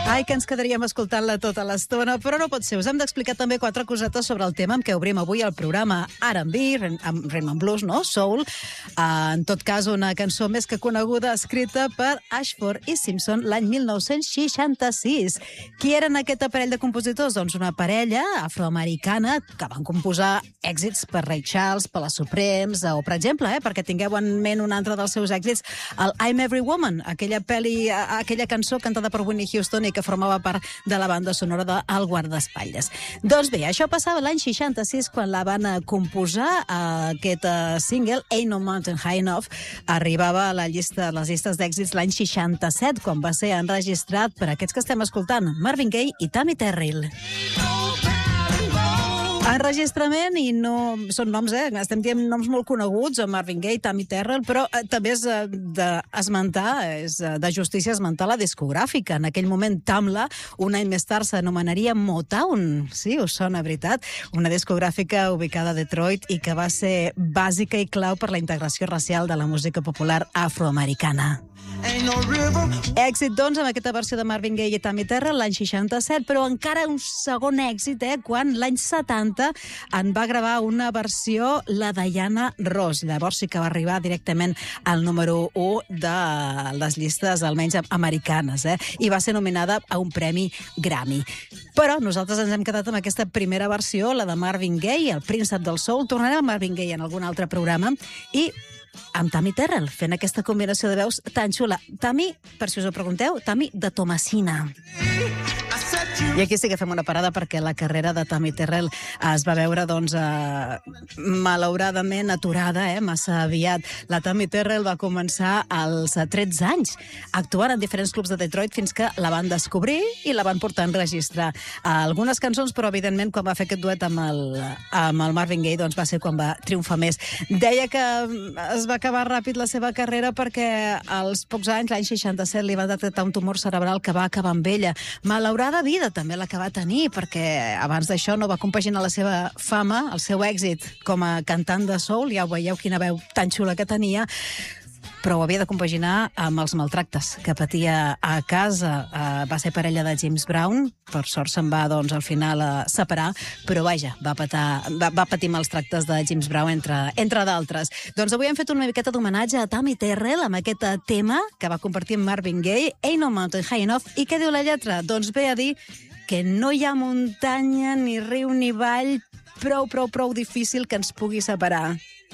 Ai, que ens quedaríem escoltant-la tota l'estona, però no pot ser. Us hem d'explicar també 4 cosetes sobre el tema amb què obrim avui el programa R&B, Rhythm and Blues, no? Soul. En tot cas, una cançó més que coneguda, escrita per Ashford i Simpson l'any 1966. Qui eren aquest parell de compositors? Doncs una parella afroamericana que van composar èxits per Ray Charles, per la Supremes, o, per exemple, perquè tingueu en ment un altre dels seus èxits, el I'm Every Woman, aquella cançó cantada per Whitney Houston i que formava part de la banda sonora de El guardaespatlles. Doncs bé, això passava l'any 66 quan la van composar. Aquest single, Ain't No Mountain High Enough, arribava a les llistes d'èxits l'any 67, quan va ser enregistrat per aquests que estem escoltant, Marvin Gaye i Tammy Terrell. Enregistrament, i no són noms, estem dient noms molt coneguts, Marvin Gaye, Tammy Terrell, però també és de justícia esmentar la discogràfica. En aquell moment, Tamla, un any més tard, s'anomenaria Motown. Sí, us sona, veritat? Una discogràfica ubicada a Detroit i que va ser bàsica i clau per la integració racial de la música popular afroamericana. Èxit, doncs, amb aquesta versió de Marvin Gaye i Tammy Terrell l'any 67, però encara un segon èxit, quan l'any 70 en va gravar una versió la Diana Ross. Llavors sí que va arribar directament al número 1 de les llistes, almenys americanes, i va ser nominada a un premi Grammy. Però nosaltres ens hem quedat amb aquesta primera versió, la de Marvin Gaye, el príncep del soul. Tornarem a Marvin Gaye en algun altre programa, i amb Tammy Terrell, fent aquesta combinació de veus tan xula. Tammy, per si us ho pregunteu, Tammy de Tomasina. I aquí sí que fem una parada perquè la carrera de Tammy Terrell es va veure, doncs, malauradament aturada, massa aviat. La Tammy Terrell va començar als 13 anys, actuant en diferents clubs de Detroit fins que la van descobrir i la van portar a enregistrar algunes cançons, però evidentment quan va fer aquest duet amb el Marvin Gaye, doncs va ser quan va triomfar més. Deia que es va acabar ràpid la seva carrera perquè als pocs anys, l'any 67, li va detectar un tumor cerebral que va acabar amb ella. Malaurada vida també la que va tenir, perquè abans d'això no va compaginar la seva fama, el seu èxit com a cantant de soul, ja ho veieu quina veu tan xula que tenia, però ho havia de compaginar amb els maltractes que patia a casa. Va ser parella de James Brown, per sort se'n va, doncs, al final separar, però vaja, va patir mals tractes de James Brown, entre d'altres. Doncs avui hem fet una miqueta d'homenatge a Tammy Terrell amb aquest tema que va compartir amb Marvin Gaye, Ain't No Mountain High Enough. I què diu la lletra? Doncs ve a dir que no hi ha muntanya, ni riu, ni vall prou difícil que ens pugui separar.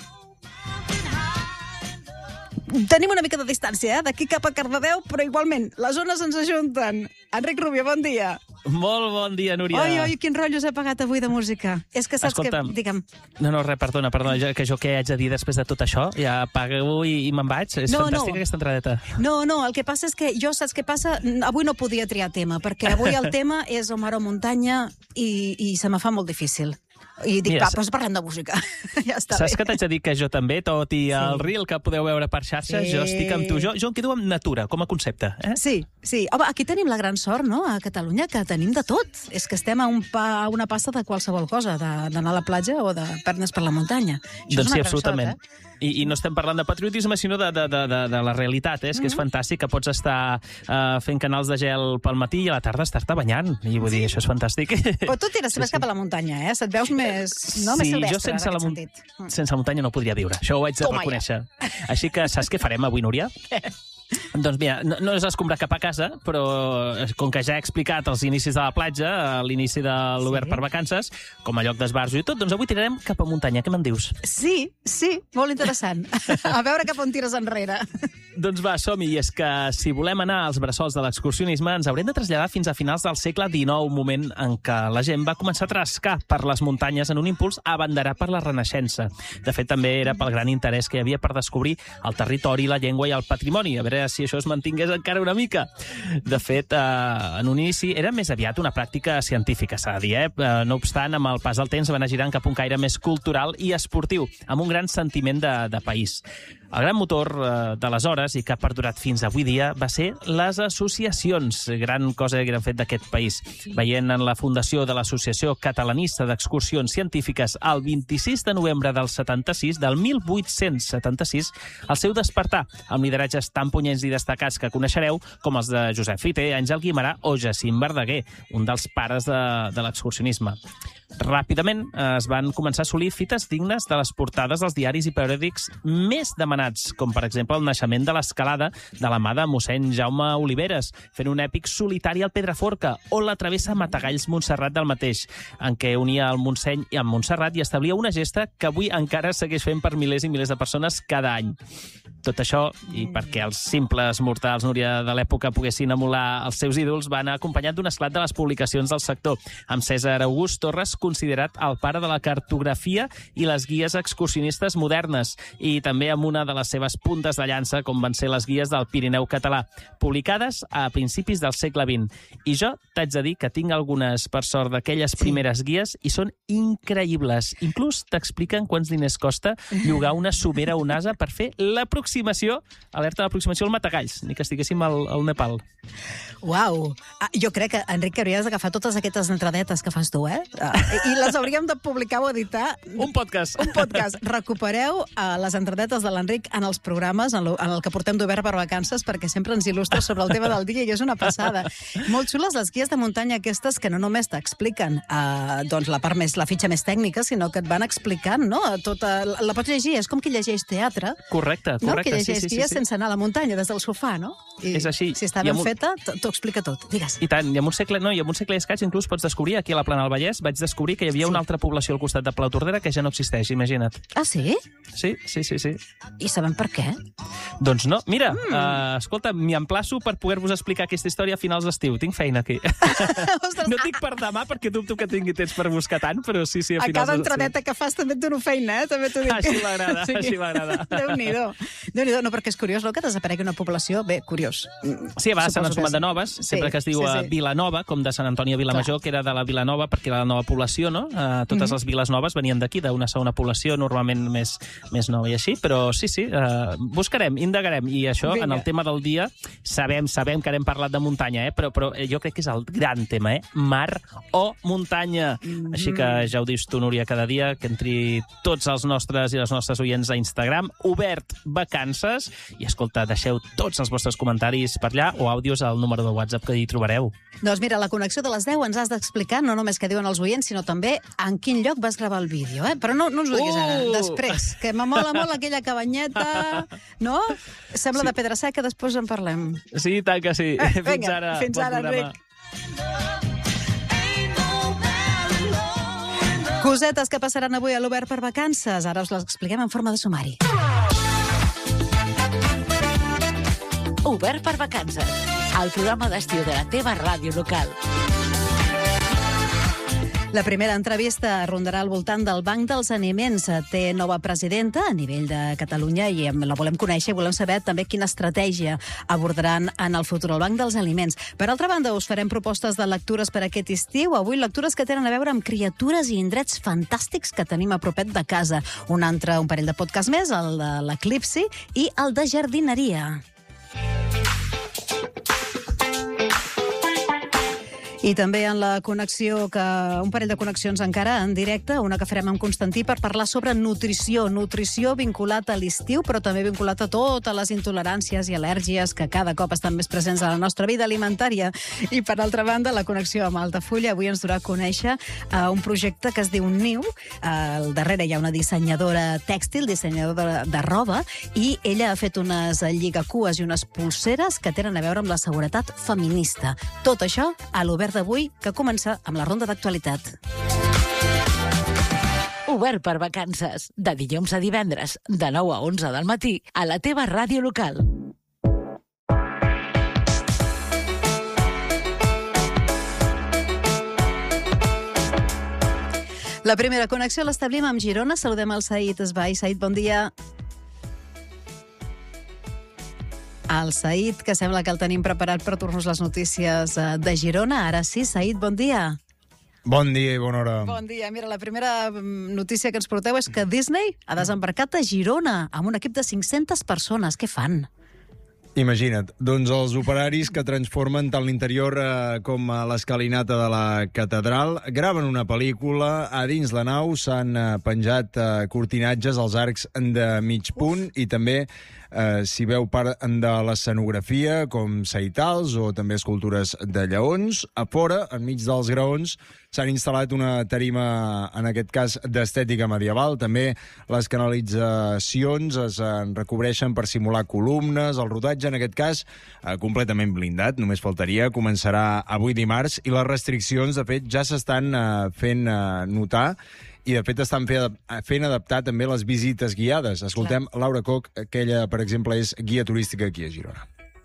Tenim una mica de distància, d'aquí cap a Cardedeu, però igualment, les zones ens ajunten. Enric Rubio, bon dia. Molt bon dia, Núria. Oi, quin rotllo s'ha pagat avui de música. És que saps Escolta'm, que... Digue'm. No, res, perdona, que jo què haig de dir després de tot això? Ja pago i me'n vaig? És fantàstica aquesta entradeta. No, el que passa és que jo, saps què passa? Avui no podia triar tema, perquè avui el tema és o mar o muntanya i se me fa molt difícil. I dic, va, però parlem de música. Ja està bé. Saps que t'haig de dir que jo també, tot i el reel que podeu veure per xarxes, jo estic amb tu. Jo em quedo amb natura, com a concepte. Sí. Home, aquí tenim la gran sort, no?, a Catalunya, que tenim de tot. És que estem a una passa de qualsevol cosa, d'anar a la platja o de perdre's per la muntanya. Doncs sí, absolutament. I no estem parlant de patriotisme, sinó de la realitat, és que és fantàstic que pots estar fent canals de gel pel matí i a la tarda estar-te banyant. I vull dir, això és fantàstic. Però tu tires cap a la muntanya, se't veus més silvestre, jo sense la muntanya no podria viure. Això ho haig de reconèixer. Així que saps què farem avui, Núria? Doncs mira, no és escombrar cap a casa, però com que ja he explicat els inicis de la platja, l'inici de l'obert per vacances, com a lloc d'esbarjo i tot, doncs avui tirarem cap a muntanya. Què me'n dius? Sí, molt interessant. A veure cap on tires enrere. Doncs va, som-hi. I és que si volem anar als bressols de l'excursionisme ens haurem de traslladar fins a finals del segle XIX, un moment en què la gent va començar a trascar per les muntanyes en un impuls abanderat per la Renaixença. De fet, també era pel gran interès que hi havia per descobrir el territori, la llengua i el patrimoni. A veure si això es mantingués encara una mica. De fet, en un inici era més aviat una pràctica científica, s'ha de dir, No obstant, amb el pas del temps va anar girant cap a un caire més cultural i esportiu, amb un gran sentiment de país. El gran motor d'aleshores, i que ha perdurat fins avui dia, va ser les associacions. Gran cosa que han fet d'aquest país. Veient en la fundació de l'Associació Catalanista d'Excursions Científiques el 26 de novembre del 76, del 1876, el seu despertar, amb lideratges tan punyents i destacats que coneixereu, com els de Josep Fiter, Àngel Guimerà o Jacint Verdaguer, un dels pares de l'excursionisme. Ràpidament es van començar a assolir fites dignes de les portades dels diaris i periòdics més demanats, com per exemple el naixement de l'escalada de la mà de mossèn Jaume Oliveres, fent un èpic solitari al Pedraforca, o la travessa Matagalls-Montserrat del mateix, en què unia el Montseny amb Montserrat i establia una gesta que avui encara segueix fent per milers i milers de persones cada any. Tot això, i perquè els simples mortals, Núria, de l'època poguessin emular els seus ídols, van acompanyat d'un esclat de les publicacions del sector, amb Cèsar August Torres considerat el pare de la cartografia i les guies excursionistes modernes, i també amb una de les seves puntes de llança, com van ser les guies del Pirineu català, publicades a principis del segle XX. I jo t'haig de dir que tinc algunes, per sort, d'aquelles primeres guies, i són increïbles. Inclús t'expliquen quants diners costa llogar una somera o un ase per fer l'aproximació, alerta d'aproximació al Matagalls, ni que estiguéssim al Nepal. Uau! Jo crec que, Enric, que hauries d'agafar totes aquestes entradetes que fas tu, i les hauríem de publicar o editar. Un podcast. Un podcast. Recupereu les entradetes de l'Enric en els programes, en el que portem d'Obert per Vacances, perquè sempre ens il·lustra sobre el tema del dia i és una passada. Molt xules les guies de muntanya aquestes que no només t'expliquen doncs la part més, la fitxa més tècnica, sinó que et van explicant, no? La pots llegir, és com qui llegeix teatre. Correcte. No? Que llegeix guies sense anar a la muntanya, des del sofà, no? És així. Si està ben feta, t'ho explica tot. Digues. I tant, i amb un segle i escaig inclús pots descobrir, aquí a la Plana del Vallès, vaig descobrir que hi havia una altra població al costat de Palautordera que ja no existeix, imagina't. Ah, sí? Sí. I sabem per què? Doncs no. Mira, escolta, m'hi emplaço per poder-vos explicar aquesta història a finals d'estiu. Tinc feina aquí. Ostres, no dic per demà, perquè dubto que tingui temps per buscar tant, però sí, a finals d'estiu. A cada entradeta que fas també et dono feina, També t'ho dic. Així m'agrada. Déu-n'hi-do. No, perquè és curiós, no?, que desaparegui una població. Bé, curiós. Sí, a vegades se n'han sumat de noves, sempre que es diu Vilanova, com de Sant Antoni a Vilamajor, que era de la Vilanova perquè era la nova població, no? Totes les viles noves venien d'aquí, d'una segona població, normalment més nova i així, però sí, buscarem, indagarem, i això, en el tema del dia, sabem que ara hem parlat de muntanya, però jo crec que és el gran tema, mar o muntanya. Així que ja ho dius tu, Núria, cada dia, que entri tots els nostres i les nostres oients a Instagram, Obert Vacances, i escolta, deixeu tots els vostres comentaris per allà o àudios al número de WhatsApp que hi trobareu. Doncs mira, la connexió de les 10 ens has d'explicar no només què diuen els oients, sinó també en quin lloc vas gravar el vídeo, Però no ens ho diguis ara, després, que m'amola molt aquella cabanyeta, no? Sembla de pedra seca, després en parlem. Sí, tant que sí. Fins ara, Enric. Cosetes que passaran avui a l'Obert per Vacances. Ara us les expliquem en forma de sumari. Obert per Vacances, el programa d'estiu de la teva ràdio local. La primera entrevista rondarà al voltant del Banc dels Aliments. Té nova presidenta a nivell de Catalunya i la volem conèixer i volem saber també quina estratègia abordaran en el futur el Banc dels Aliments. Per altra banda, us farem propostes de lectures per aquest estiu. Avui lectures que tenen a veure amb criatures i indrets fantàstics que tenim a propet de casa. Un parell de podcast més, el de l'Eclipsi i el de jardineria. I també en la connexió, un parell de connexions encara en directe, una que farem amb Constantí per parlar sobre nutrició vinculat a l'estiu, però també vinculat a totes les intoleràncies i al·lèrgies que cada cop estan més presents a la nostra vida alimentària. I per altra banda, la connexió amb Altafulla avui ens durà a conèixer un projecte que es diu Niu. Al darrere hi ha una dissenyadora tèxtil, dissenyadora de roba, i ella ha fet unes lligacues i unes pulseres que tenen a veure amb la seguretat feminista. Tot això a l'Obert d'avui, que comença amb la ronda d'actualitat. Obert per Vacances, de dilluns a divendres, de 9 a 11 del matí, a la teva ràdio local. La primera connexió l'establim amb Girona. Saludem el Said Esbai. Said, bon dia. El Said, que sembla que el tenim preparat per tornar-nos les notícies de Girona. Ara sí, Said, bon dia. Bon dia i bona hora. Bon dia. Mira, la primera notícia que ens porteu és que Disney ha desembarcat a Girona amb un equip de 500 persones. Què fan? Imagina't, doncs els operaris que transformen tant l'interior com l'escalinata de la catedral graven una pel·lícula. A dins la nau s'han penjat cortinatges als arcs de mig punt i també s'hi veu part de l'escenografia, com seitals o també escultures de lleons. A fora, enmig dels graons, s'han instal·lat una tarima, en aquest cas, d'estètica medieval. També les canalitzacions es recobreixen per simular columnes. El rodatge, en aquest cas, completament blindat, només faltaria. Començarà avui dimarts i les restriccions, de fet, ja s'estan fent notar i, de fet, estan fent adaptar també les visites guiades. Escoltem Laura Koch, que ella, per exemple, és guia turística aquí a Girona.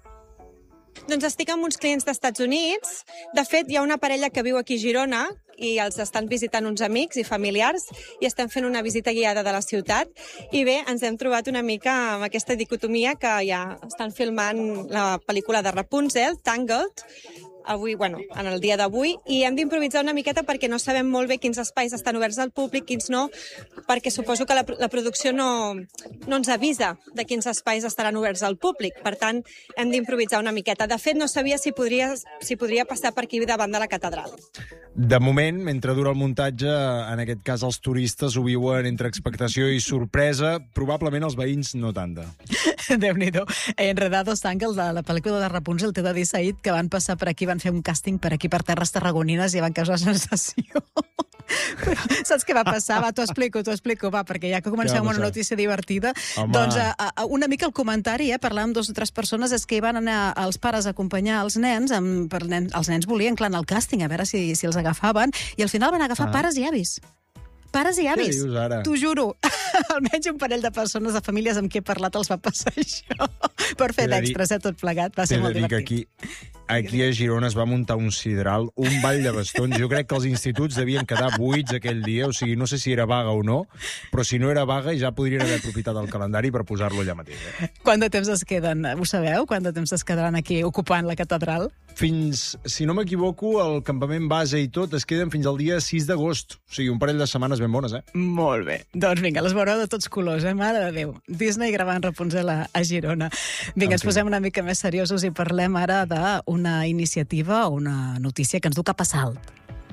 Doncs estic amb uns clients d'Estats Units. De fet, hi ha una parella que viu aquí a Girona i els estan visitant uns amics i familiars i estem fent una visita guiada de la ciutat. I bé, ens hem trobat una mica amb aquesta dicotomia que ja estan filmant la pel·lícula de Rapunzel, Tangled, avui, en el dia d'avui, i hem d'improvisar una miqueta perquè no sabem molt bé quins espais estan oberts al públic, quins no, perquè suposo que la producció no ens avisa de quins espais estaran oberts al públic. Per tant, hem d'improvisar una miqueta. De fet, no sabia si podria passar per aquí davant de la catedral. De moment, mentre dura el muntatge, en aquest cas els turistes ho viuen entre expectació i sorpresa. Probablement els veïns no tant. Déu-n'hi-do. Enredados Tangled, de la pel·lícula de Rapunzel, t'he de dir, Said, que van passar per aquí, van fer un càsting per aquí, per terres tarragonines, i van causar sensació. Però, saps què va passar? Va, t'ho explico, va, perquè ja que comencem amb una notícia divertida, home, doncs una mica el comentari, parlant amb 2 o 3 persones, és que hi van anar els pares a acompanyar els nens, els nens volien clar anar al càsting, a veure si els agafaven, i al final van agafar pares i avis. Pares i avis. Què dius ara? T'ho juro. Almenys un parell de persones, de famílies amb qui he parlat, els va passar això. Per fer d'extras, tot plegat. Va ser molt divertit. Aquí a Girona es va muntar un sidral, un ball de bastons. Jo crec que els instituts devien quedar buits aquell dia, o sigui, no sé si era vaga o no, però si no era vaga ja podrien haver aprofitat el calendari per posar-lo allà mateix. Quant de temps es queden? Ho sabeu? Quant de temps es quedaran aquí ocupant la catedral? Fins, si no m'equivoco, el campament base i tot es queden fins al dia 6 d'agost. O sigui, un parell de setmanes ben bones, Molt bé. Doncs vinga, les veureu de tots colors, Mare de Déu. Disney gravant Rapunzel a Girona. Vinga, ens posem una mica més seriosos i parlem ara d'una iniciativa o una notícia que ens du cap a Salt.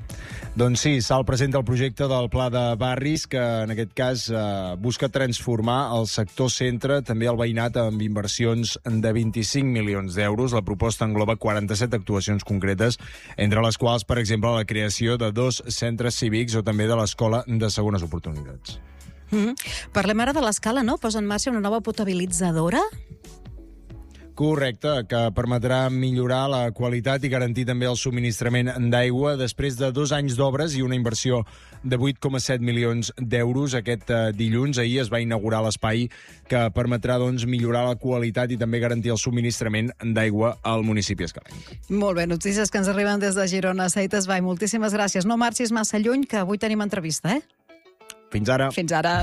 Doncs sí, Salt presenta el projecte del Pla de Barris, que en aquest cas busca transformar el sector centre, també el veïnat, amb inversions de 25 milions d'euros. La proposta engloba 47 actuacions concretes, entre les quals, per exemple, la creació de 2 centres cívics o també de l'Escola de Segones Oportunitats. Parlem ara de l'Escala, no? Posa en marxa una nova potabilitzadora? Correcte, que permetrà millorar la qualitat i garantir també el subministrament d'aigua. Després de 2 anys d'obres i una inversió de 8,7 milions d'euros, aquest dilluns, ahir, es va inaugurar l'espai que permetrà millorar la qualitat i també garantir el subministrament d'aigua al municipi escalenc. Molt bé, notícies que ens arriben des de Girona. Said Esbai, moltíssimes gràcies. No marxis massa lluny, que avui tenim entrevista, Fins ara. Fins ara.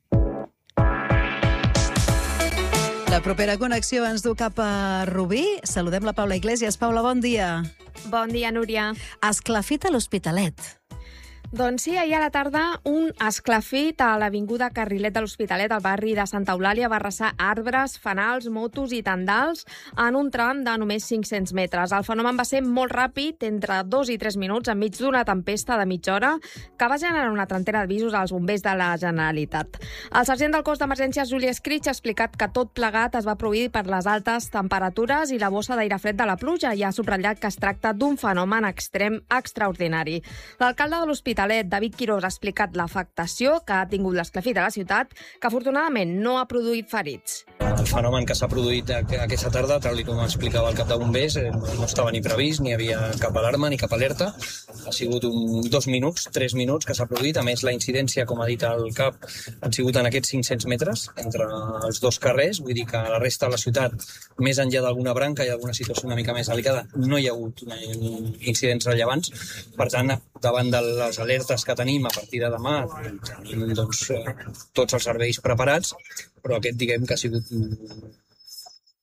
La propera connexió ens du cap a Rubí. Saludem la Paula Iglesias. Paula, bon dia. Bon dia, Núria. Esclafit a l'Hospitalet. Doncs sí, ahir a la tarda un esclafit a l'avinguda Carrilet de l'Hospitalet, al barri de Santa Eulàlia, va arrasar arbres, fanals, motos i tendals en un tram de només 500 metres. El fenomen va ser molt ràpid, entre 2 i 3 minuts, enmig d'una tempesta de mitja hora, que va generar una trentena d'avisos als bombers de la Generalitat. El sergent del cos d'emergències, Juli Escritx, ha explicat que tot plegat es va produir per les altes temperatures i la bossa d'aire fred de la pluja, i ha subratllat que es tracta d'un fenomen extrem extraordinari. L'alcalde de l'Hospitalet, David Quirós, ha explicat l'afectació que ha tingut l'esclafit a la ciutat, que afortunadament no ha produït ferits. El fenomen que s'ha produït aquesta tarda, tal com explicava el cap de bombers, no estava ni previst, ni hi havia cap alarma ni cap alerta. Ha sigut 2 minuts, 3 minuts que s'ha produït. A més, la incidència, com ha dit el cap, han sigut en aquests 500 metres entre els 2 carrers. Vull dir que a la resta de la ciutat, més enllà d'alguna branca i alguna situació una mica més delicada, no hi ha hagut incidents rellevants. Per tant, davant de les alertes que tenim a partir de demà, tenim tots els serveis preparats, però aquest, diguem que ha sigut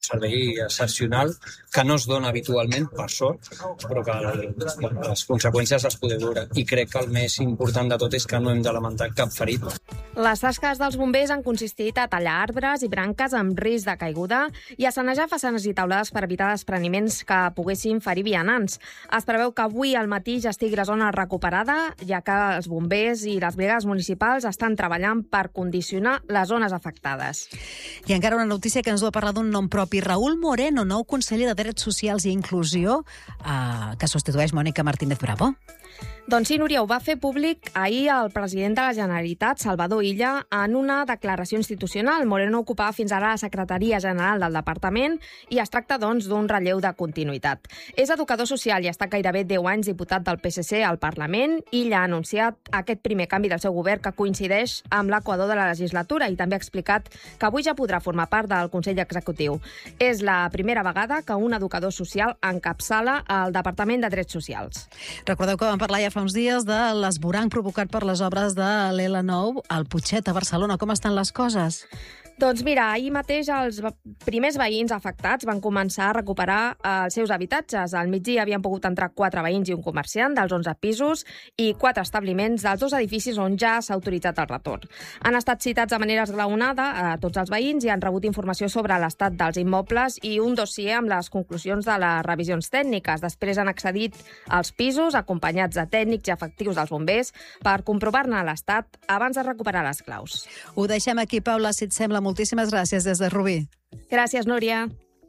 servei excepcional, que no es dona habitualment, per sort, però que les conseqüències les podeu veure. I crec que el més important de tot és que no hem de lamentar cap ferit. Les tasques dels bombers han consistit a tallar arbres i branques amb risc de caiguda i a sanejar façanes i taulades per evitar despreniments que poguessin ferir vianants. Es preveu que avui al matí ja estigui la zona recuperada, ja que els bombers i les brigades municipals estan treballant per condicionar les zones afectades. I encara una notícia que ens du a parlar d'un nom propi. Raúl Moreno, nou conseller de Drets Socials i Inclusió, que substitueix Mònica Martínez Bravo. Doncs sí, Núria, ho va fer públic ahir el president de la Generalitat, Salvador Illa, en una declaració institucional. Moreno ocupava fins ara la secretaria general del departament i es tracta, doncs, d'un relleu de continuïtat. És educador social i ha estat gairebé 10 anys diputat del PSC al Parlament. Illa ha anunciat aquest primer canvi del seu govern que coincideix amb l'equador de la legislatura i també ha explicat que avui ja podrà formar part del Consell Executiu. És la primera vegada que un educador social encapçala el Departament de Drets Socials. Recordeu que vam parlar ja fa uns dies de l'esvoranc provocat per les obres de l'L9 al Putxet, a Barcelona. Com estan les coses? Doncs mira, ahir mateix els primers veïns afectats van començar a recuperar els seus habitatges. Al migdia havien pogut entrar 4 veïns i un comerciant dels 11 pisos i 4 establiments dels 2 edificis on ja s'ha autoritzat el retorn. Han estat citats de manera esglaonada a tots els veïns i han rebut informació sobre l'estat dels immobles i un dossier amb les conclusions de les revisions tècniques. Després han accedit als pisos, acompanyats de tècnics i efectius dels bombers, per comprovar-ne l'estat abans de recuperar les claus. Ho deixem aquí, Paula, si et sembla. Moltíssimes gràcies des de Rubí. Gràcies, Núria.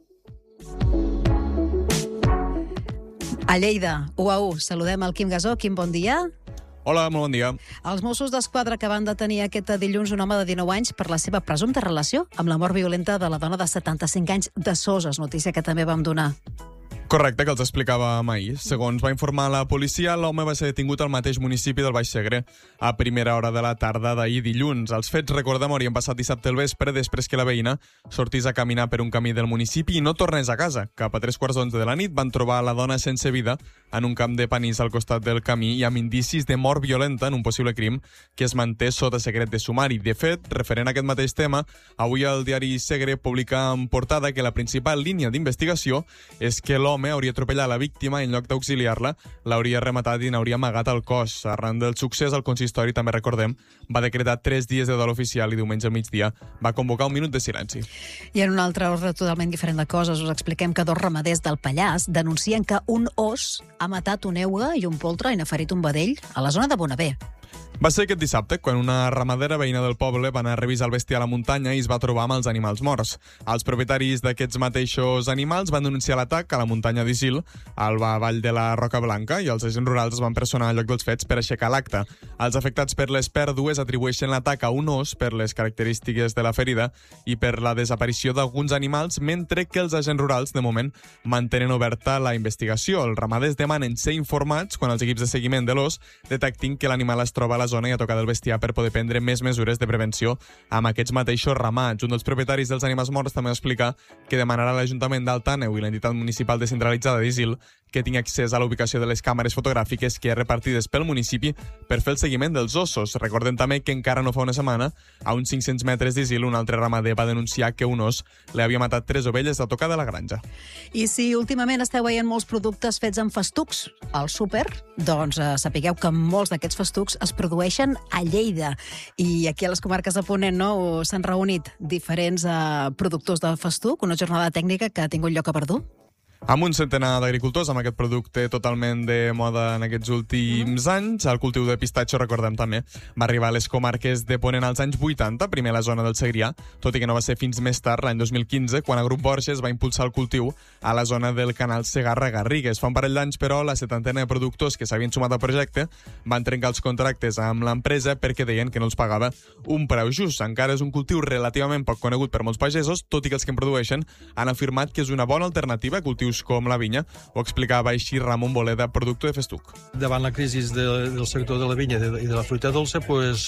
A Lleida, 1-1. Saludem el Quim Gasó. Quim, bon dia. Hola, molt bon dia. Els Mossos d'Esquadra que van detenir aquest dilluns un home de 19 anys per la seva presumpta relació amb la mort violenta de la dona de 75 anys de Soses, notícia que també vam donar. Correcte, que els explicàvem ahir. Segons va informar la policia, l'home va ser detingut al mateix municipi del Baix Segre a primera hora de la tarda d'ahir dilluns. Els fets, recordem, haurien passat dissabte al vespre després que la veïna sortís a caminar per un camí del municipi i no tornés a casa. Cap a 3:15 de la nit van trobar la dona sense vida en un camp de panís al costat del camí i amb indicis de mort violenta en un possible crim que es manté sota secret de sumari. De fet, referent a aquest mateix tema, avui el diari Segre publica en portada que la principal línia d'investigació és que l'home hauria atropellat la víctima i en lloc d'auxiliar-la, l'hauria rematat i n'hauria amagat el cos. Arran del succés, el consistori, també recordem, va decretar 3 dies de dol oficial i diumenge al migdia va convocar un minut de silenci. I en un altre ordre totalment diferent de coses, us expliquem que 2 ramaders del Pallars denuncien que un os ha matat un euga i un poltre i n'ha ferit un vedell a la zona de Bonaver. Va ser aquest dissabte quan una ramadera veïna del poble va anar a revisar el bestiar a la muntanya i es va trobar amb els animals morts. Els propietaris d'aquests mateixos animals van denunciar l'atac a la muntanya d'Isil, al vall de la Roca Blanca, i els agents rurals es van personar al lloc dels fets per aixecar l'acte. Els afectats per les pèrdues atribueixen l'atac a un os per les característiques de la ferida i per la desaparició d'alguns animals, mentre que els agents rurals, de moment, mantenen oberta la investigació. Els ramaders demanen ser informats quan els equips de seguiment de l'os detectin que l'animal es troba a la zona i a tocar del bestiar per poder prendre més mesures de prevenció amb aquests mateixos ramats. Un dels propietaris dels animals morts també va explicar que demanarà a l'Ajuntament d'Alt Àneu i l'entitat municipal descentralitzada d'Isil que tingui accés a la ubicació de les càmeres fotogràfiques que hi ha repartides pel municipi per fer el seguiment dels ossos. Recordem també que encara no fa una setmana, a uns 500 metres d'Isil, un altre ramader va denunciar que un os li havia matat 3 ovelles a tocar de la granja. I si últimament esteu veient molts productes fets amb festucs al súper, doncs sapigueu que molts d'aquests festucs es produeixen a Lleida. I aquí a les comarques de Ponent s'han reunit diferents productors de festuc, una jornada tècnica que ha tingut lloc a Verdú. Amb un centenar d'agricultors amb aquest producte totalment de moda en aquests últims anys. El cultiu de pistatxo, recordem també, va arribar a les comarques de Ponent als anys 80, primer a la zona del Segrià, tot i que no va ser fins més tard, l'any 2015, quan el grup Borges va impulsar el cultiu a la zona del canal Segarra-Garrigues. Fa un parell d'anys, però, la 70ena de productors que s'havien sumat al projecte van trencar els contractes amb l'empresa perquè deien que no els pagava un preu just. Encara és un cultiu relativament poc conegut per molts pagesos, tot i que els que en produeixen han afirmat que és una bona alternativa a cultius com la vinya. Ho explicava així Ramon Boleda, productor de festuc. Davant la crisi del sector de la vinya i de la fruita dolça,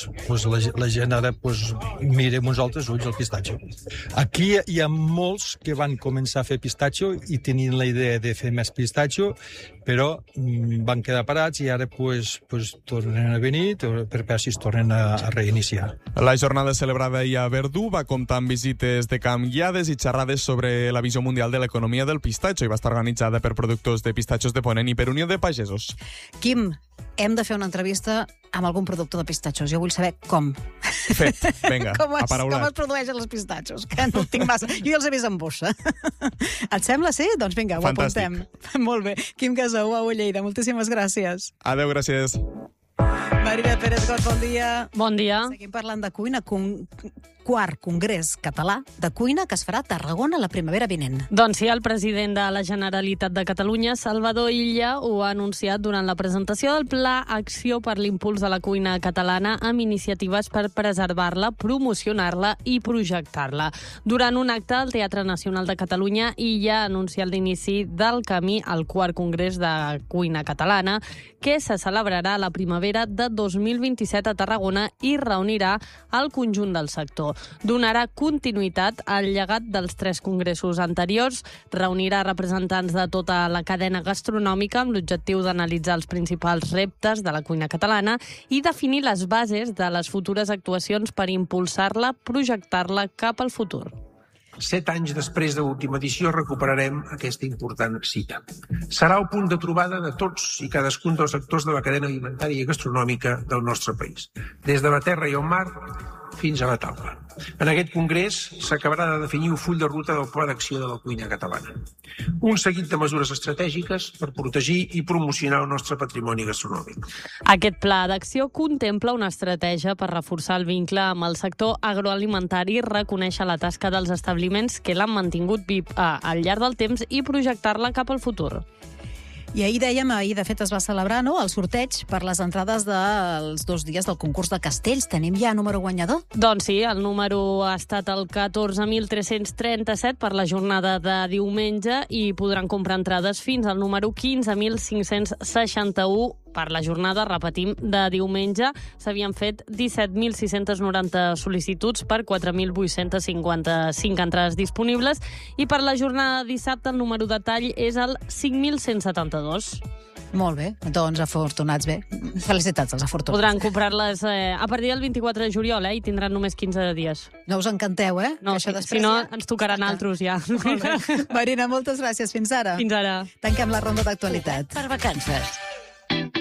la gent ara mira amb uns altres ulls el pistatxo. Aquí hi ha molts que van començar a fer pistatxo i tenien la idea de fer més pistatxo però van quedar parats i ara pues, tornen a venir per veure si es tornen a reiniciar. La jornada celebrada ahir a Verdú va comptar amb visites de camp guiades i xerrades sobre la visió mundial de l'economia del pistatxo i va estar organitzada per productors de pistatxos de Ponent i per Unió de Pagesos. Quim, hem de fer una entrevista amb algun productor de pistatxos. Jo vull saber com. Fet, vinga, com es aparaulat. produeixen els pistatxos, que no tinc massa. Jo ja els he vist en bossa. Et sembla, sí? Doncs vinga, ho Fantàstic. apuntem. Molt bé. Quim Casou, a Lleida, moltíssimes gràcies. Adéu, gràcies. Marina Pérez Got, bon dia. Bon dia. Seguim parlant de cuina. Quart Congrés Català de Cuina que es farà a Tarragona la primavera vinent. Doncs sí, el president de la Generalitat de Catalunya, Salvador Illa, ho ha anunciat durant la presentació del Pla Acció per l'Impuls de la Cuina Catalana amb iniciatives per preservar-la, promocionar-la i projectar-la. Durant un acte al Teatre Nacional de Catalunya, Illa ha anunciat l'inici del camí al Quart Congrés de Cuina Catalana, que se celebrarà la primavera de 2027 a Tarragona i reunirà el conjunt del sector. Donarà continuïtat al llegat dels 3 congressos anteriors, reunirà representants de tota la cadena gastronòmica amb l'objectiu d'analitzar els principals reptes de la cuina catalana i definir les bases de les futures actuacions per impulsar-la, projectar-la cap al futur. 7 anys després de l'última edició recuperarem aquesta important cita. Serà el punt de trobada de tots i cadascun dels sectors de la cadena alimentària i gastronòmica del nostre país, des de la terra i el mar fins a la taula. En aquest congrés s'acabarà de definir un full de ruta del Pla d'Acció de la Cuina Catalana. Un seguit de mesures estratègiques per protegir i promocionar el nostre patrimoni gastronòmic. Aquest pla d'acció contempla una estratègia per reforçar el vincle amb el sector agroalimentari, reconèixer la tasca dels establiments que l'han mantingut al llarg del temps i projectar-la cap al futur. I ahir de fet es va celebrar el sorteig per les entrades dels 2 dies del concurs de castells. Tenim ja número guanyador? Doncs sí, el número ha estat el 14.337 per la jornada de diumenge i podran comprar entrades fins al número 15.561 per la jornada, repetim, de diumenge. S'havien fet 17.690 sol·licituds per 4.855 entrades disponibles i per la jornada de dissabte el número de tall és el 5.172. Molt bé, doncs afortunats, bé. Felicitats als afortunats. Podran comprar-les a partir del 24 de juliol, i tindran només 15 dies. No us encanteu, No, si no, ens tocaran altres ja. Marina, moltes gràcies. Fins ara. Fins ara. Tanquem la ronda d'actualitat. Per vacances.